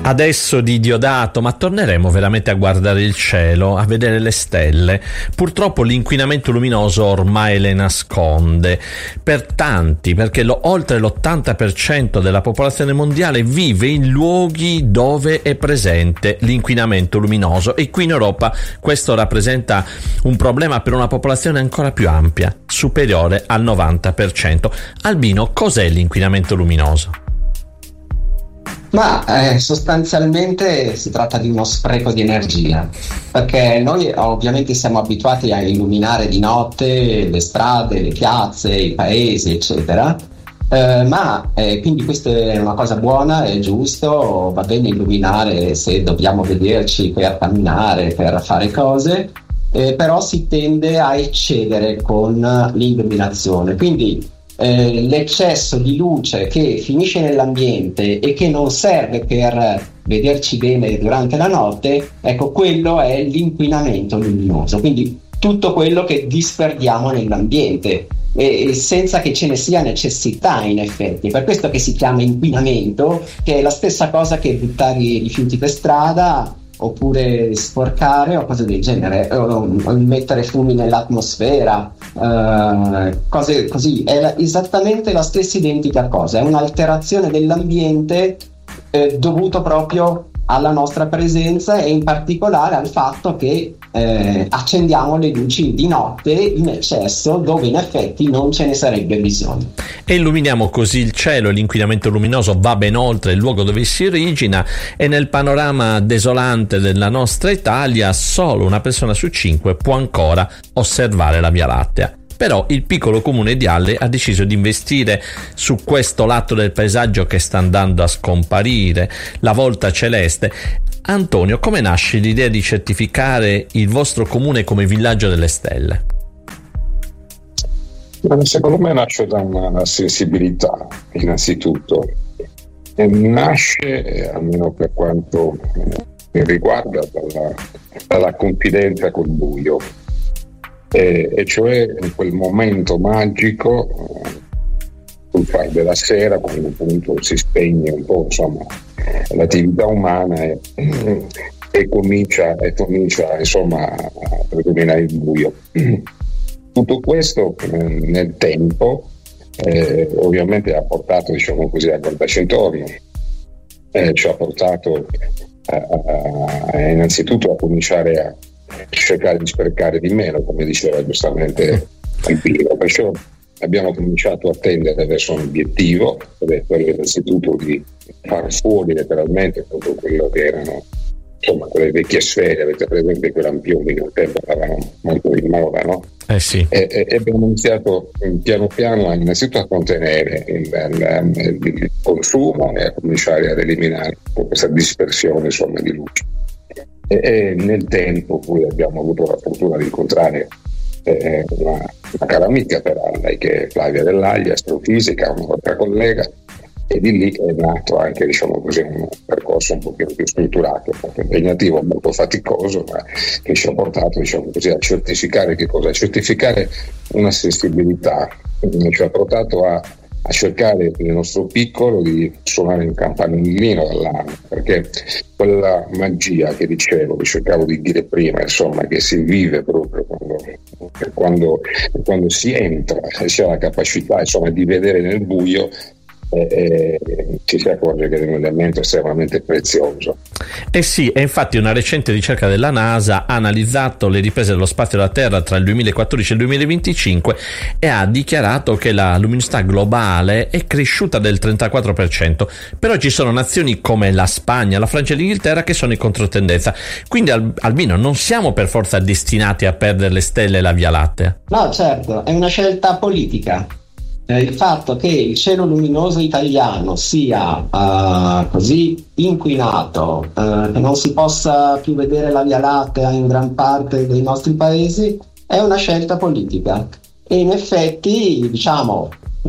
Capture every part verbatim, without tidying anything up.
Adesso di Diodato, ma torneremo veramente a guardare il cielo, a vedere le stelle? Purtroppo l'inquinamento luminoso ormai le nasconde per tanti, perché lo, oltre l'ottanta per cento della popolazione mondiale vive in luoghi dove è presente l'inquinamento luminoso, e qui in Europa questo rappresenta un problema per una popolazione ancora più ampia, superiore al novanta per cento. Albino, cos'è l'inquinamento luminoso? Ma eh, sostanzialmente si tratta di uno spreco di energia, perché noi ovviamente siamo abituati a illuminare di notte le strade, le piazze, i paesi, eccetera, eh, ma eh, quindi questa è una cosa buona, è giusto, va bene illuminare se dobbiamo vederci per camminare, per fare cose, eh, però si tende a eccedere con l'illuminazione, quindi Eh, l'eccesso di luce che finisce nell'ambiente e che non serve per vederci bene durante la notte, ecco, quello è l'inquinamento luminoso, quindi tutto quello che disperdiamo nell'ambiente e, e senza che ce ne sia necessità, in effetti. Per questo che si chiama inquinamento, che è la stessa cosa che buttare i rifiuti per strada, oppure sporcare o cose del genere, o, o mettere fumi nell'atmosfera, uh, cose così. È la, esattamente la stessa identica cosa, è un'alterazione dell'ambiente eh, dovuto proprio alla nostra presenza e in particolare al fatto che eh, accendiamo le luci di notte in eccesso, dove in effetti non ce ne sarebbe bisogno. E illuminiamo così il cielo, e l'inquinamento luminoso va ben oltre il luogo dove si origina, e nel panorama desolante della nostra Italia solo una persona su cinque può ancora osservare la Via Lattea. Però il piccolo comune di Halle ha deciso di investire su questo lato del paesaggio che sta andando a scomparire, la volta celeste. Antonio, come nasce l'idea di certificare il vostro comune come villaggio delle stelle? Secondo me nasce da una sensibilità, innanzitutto. E nasce, almeno per quanto mi riguarda, dalla, dalla confidenza col buio. E, e cioè in quel momento magico sul far della sera, quando appunto si spegne un po', insomma, l'attività umana e, e comincia e comincia insomma a predominare il buio. Tutto questo eh, nel tempo eh, ovviamente ha portato, diciamo così, a guardarci intorno, eh, ci ha portato a, a, a, innanzitutto a cominciare a cercare di sprecare di meno, come diceva giustamente Albino. Perciò abbiamo cominciato a tendere verso un obiettivo, ed è quello innanzitutto di far fuori letteralmente tutto quello che erano, insomma, quelle vecchie sfere. Avete presente quei lampioni che un tempo eravamo molto in moda, no? Eh sì. E, e abbiamo iniziato piano piano innanzitutto a contenere il, il, il consumo e a cominciare ad eliminare questa dispersione, insomma, di luce. E, e nel tempo poi abbiamo avuto la fortuna di incontrare eh, una, una cara amica per lei, che è Flavia Dell'Aglia, astrofisica, una nostra collega, e di lì è nato anche, diciamo così, un percorso un pochino più strutturato, molto impegnativo, molto faticoso, ma che ci ha portato, diciamo così, a certificare che cosa? A certificare una sensibilità, ci ha portato a a cercare nel nostro piccolo di suonare un campanellino dall'anno, perché quella magia che dicevo, che cercavo di dire prima, insomma, che si vive proprio quando, quando, quando si entra, si ha la capacità, insomma, di vedere nel buio, e, e ci si accorge che è un elemento estremamente prezioso. Eh sì, e infatti una recente ricerca della NASA ha analizzato le riprese dello spazio della Terra tra il duemilaquattordici e il duemilaventicinque e ha dichiarato che la luminosità globale è cresciuta del trentaquattro per cento, però ci sono nazioni come la Spagna, la Francia e l'Inghilterra che sono in controtendenza, quindi Albino, non siamo per forza destinati a perdere le stelle e la Via Lattea. No, certo, è una scelta politica. Il fatto che il cielo luminoso italiano sia uh, così inquinato, uh, che non si possa più vedere la Via Lattea in gran parte dei nostri paesi, è una scelta politica. E in effetti, diciamo,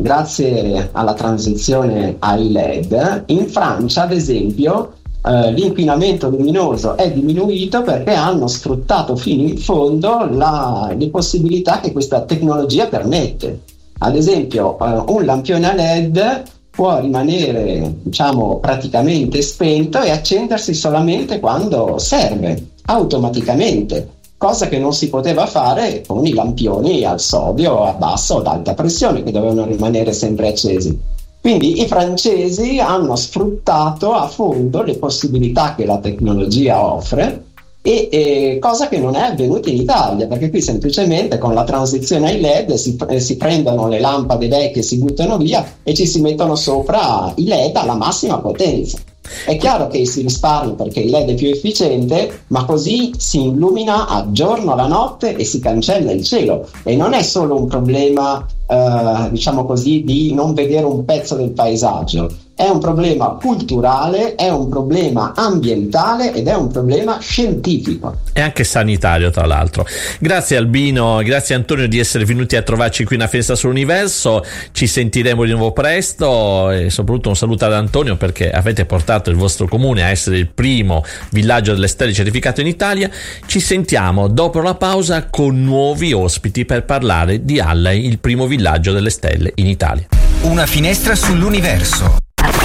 grazie alla transizione ai L E D, in Francia, ad esempio, uh, l'inquinamento luminoso è diminuito perché hanno sfruttato fino in fondo la, le possibilità che questa tecnologia permette. Ad esempio, uh, un lampione a L E D può rimanere, diciamo, praticamente spento e accendersi solamente quando serve, automaticamente, cosa che non si poteva fare con i lampioni al sodio, a bassa o ad alta pressione, che dovevano rimanere sempre accesi. Quindi i francesi hanno sfruttato a fondo le possibilità che la tecnologia offre, e, e cosa che non è avvenuta in Italia, perché qui semplicemente con la transizione ai L E D si, eh, si prendono le lampade vecchie, si buttano via e ci si mettono sopra i L E D alla massima potenza. È chiaro che si risparmia perché il L E D è più efficiente, ma così si illumina a giorno, la notte, e si cancella il cielo. E non è solo un problema, eh, diciamo così, di non vedere un pezzo del paesaggio. È un problema culturale, è un problema ambientale ed è un problema scientifico. E anche sanitario, tra l'altro. Grazie Albino, grazie Antonio di essere venuti a trovarci qui in Una Finestra sull'Universo. Ci sentiremo di nuovo presto, e soprattutto un saluto ad Antonio, perché avete portato il vostro comune a essere il primo villaggio delle stelle certificato in Italia. Ci sentiamo dopo la pausa con nuovi ospiti per parlare di Halley, il primo villaggio delle stelle in Italia. Una finestra sull'universo.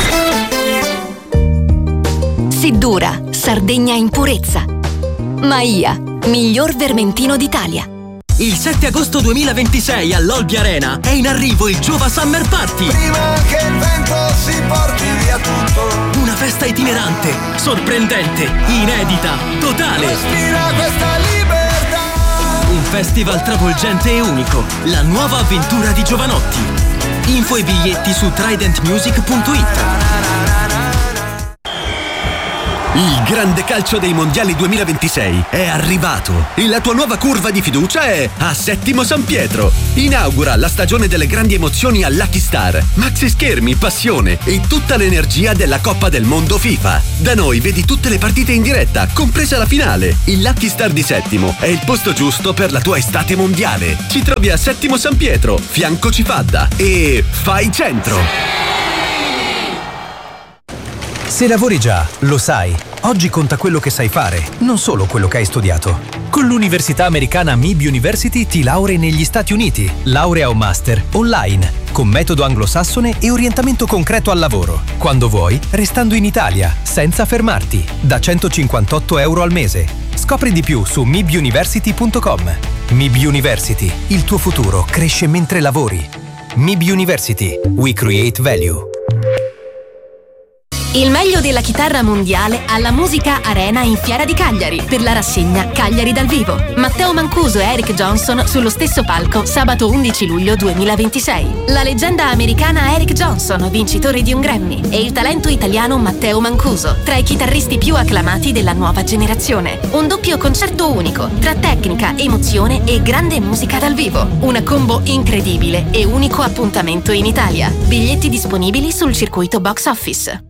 Seddura, Sardegna in purezza. Maia, miglior vermentino d'Italia. Il sette agosto duemilaventisei all'Olbia Arena è in arrivo il Giova Summer Party. Prima che il vento si porti via tutto. Una festa itinerante, sorprendente, inedita, totale. Respira questa libertà. Un festival travolgente e unico. La nuova avventura di Giovanotti. Info e biglietti su trident music punto it. Il grande calcio dei mondiali duemilaventisei è arrivato e la tua nuova curva di fiducia è a Settimo San Pietro. Inaugura la stagione delle grandi emozioni a Lucky Star, maxi schermi, passione e tutta l'energia della Coppa del Mondo FIFA. Da noi vedi tutte le partite in diretta, compresa la finale. Il Lucky Star di Settimo è il posto giusto per la tua estate mondiale. Ci trovi a Settimo San Pietro, fianco Cifadda, e fai centro. Se lavori già, lo sai. Oggi conta quello che sai fare, non solo quello che hai studiato. Con l'università americana M I B University ti laurei negli Stati Uniti, laurea o master, online, con metodo anglosassone e orientamento concreto al lavoro. Quando vuoi, restando in Italia, senza fermarti, da centocinquantotto euro al mese. Scopri di più su mibuniversity punto com. M I B University, il tuo futuro cresce mentre lavori. M I B University, we create value. Il meglio della chitarra mondiale alla Musica Arena in Fiera di Cagliari per la rassegna Cagliari dal vivo. Matteo Mancuso e Eric Johnson sullo stesso palco sabato undici luglio duemilaventisei. La leggenda americana Eric Johnson, vincitore di un Grammy, e il talento italiano Matteo Mancuso, tra i chitarristi più acclamati della nuova generazione. Un doppio concerto unico tra tecnica, emozione e grande musica dal vivo. Una combo incredibile e unico appuntamento in Italia. Biglietti disponibili sul circuito box office.